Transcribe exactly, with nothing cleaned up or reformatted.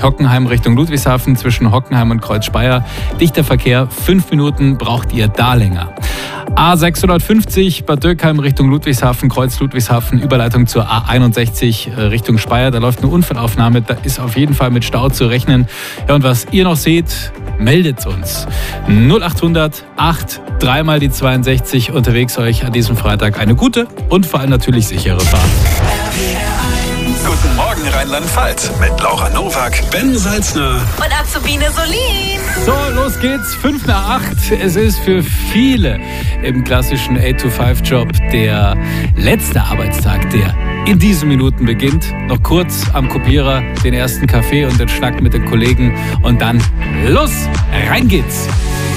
Hockenheim Richtung Ludwigshafen zwischen Hockenheim und Kreuz-Speyer. Dichter Verkehr, fünf Minuten braucht ihr da länger. A sechshundertfünfzig Bad Dürkheim Richtung Ludwigshafen, Kreuz Ludwigshafen, Überleitung zur A einundsechzig Richtung Speyer. Da läuft eine Unfallaufnahme, da ist auf jeden Fall mit Stau zu rechnen. Ja, und was ihr noch seht, meldet uns. null achthundert acht, dreimal die zweiundsechzig. Unterwegs euch an diesem Freitag eine gute und vor allem natürlich sichere Fahrt. Guten Morgen Rheinland-Pfalz mit Laura Nowak, Ben Salzner und Azubine Solin. So, los geht's. fünf nach acht. Es ist für viele im klassischen eight to five Job der letzte Arbeitstag, der in diesen Minuten beginnt. Noch kurz am Kopierer den ersten Kaffee und den Schnack mit den Kollegen und dann los, rein geht's.